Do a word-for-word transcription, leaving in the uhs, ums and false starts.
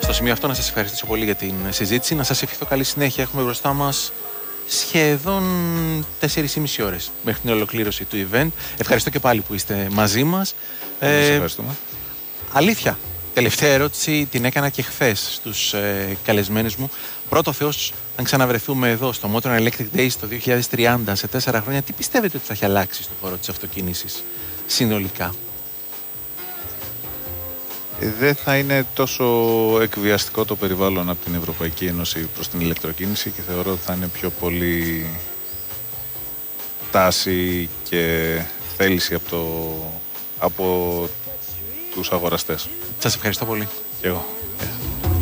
Στο σημείο αυτό να σας ευχαριστήσω πολύ για την συζήτηση, να σας ευχηθώ καλή συνέχεια. Έχουμε μπροστά μας σχεδόν τέσσερις και μισή ώρες μέχρι την ολοκλήρωση του event. Ευχαριστώ και πάλι που είστε μαζί μας. Εμείς ευχαριστούμε. Αλήθεια, τελευταία ερώτηση την έκανα και χθες στους ε, καλεσμένους μου. Πρώτο Θεός, αν ξαναβρεθούμε εδώ στο Motor Electric Days το δύο χιλιάδες τριάντα, σε τέσσερα χρόνια, τι πιστεύετε ότι θα έχει αλλάξει στον χώρο της αυτοκίνησης συνολικά? Δεν θα είναι τόσο εκβιαστικό το περιβάλλον από την Ευρωπαϊκή Ένωση προς την ηλεκτροκίνηση και θεωρώ ότι θα είναι πιο πολύ τάση και θέληση από, το, από τους αγοραστές. Σας ευχαριστώ πολύ. Και εγώ.